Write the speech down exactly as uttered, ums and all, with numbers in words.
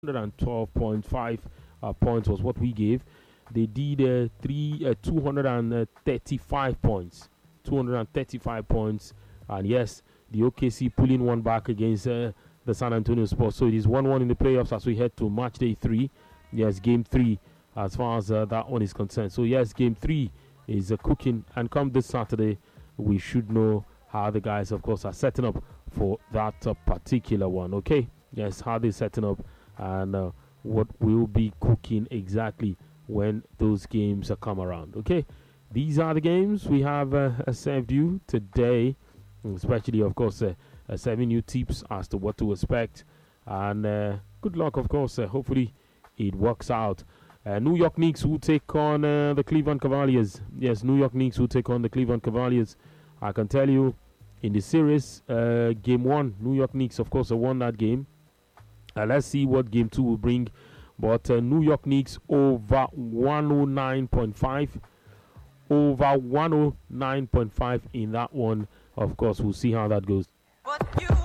one hundred twelve point five uh, points was what we gave. They did uh, three uh, two hundred thirty-five points. two hundred thirty-five points. And yes, the O K C pulling one back against uh, the San Antonio Spurs. So it is one one in the playoffs as we head to match day three. Yes, game three as far as uh, that one is concerned. So yes, game three is uh, cooking. And come this Saturday, we should know how the guys, of course, are setting up for that uh, particular one. Okay? Yes, how they're setting up and uh, what will be cooking exactly when those games uh, come around. Okay? These are the games we have uh, served you today, especially, of course, uh, uh, seven new tips as to what to expect. And uh, good luck, of course. Uh, hopefully, it works out. Uh, New York Knicks will take on uh, the Cleveland Cavaliers. Yes, New York Knicks will take on the Cleveland Cavaliers. I can tell you, in the series, uh, game one, New York Knicks, of course, have won that game. Uh, let's see what game two will bring. But uh, New York Knicks over one oh nine point five. Over one oh nine point five in that one. Of course, we'll see how that goes. But you